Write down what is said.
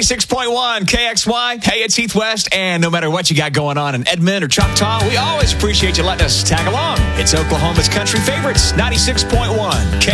96.1 KXY. Hey, it's Heath West, and no matter what you got going on in Edmond or Choctaw, we always appreciate you letting us tag along. It's Oklahoma's country favorites, 96.1 KXY.